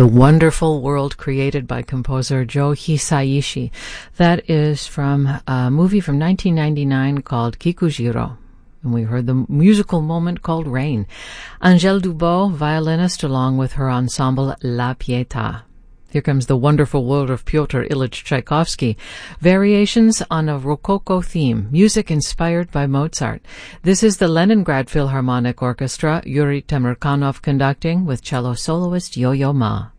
The Wonderful World created by composer Joe Hisaishi. That is from a movie from 1999 called Kikujiro. And we heard the musical moment called Rain. Angèle Dubos, violinist, along with her ensemble La Pietà. Here comes The Wonderful World of Pyotr Ilyich Tchaikovsky. Variations on a Rococo theme, music inspired by Mozart. This is the Leningrad Philharmonic Orchestra, Yuri Temirkanov conducting with cello soloist Yo-Yo Ma.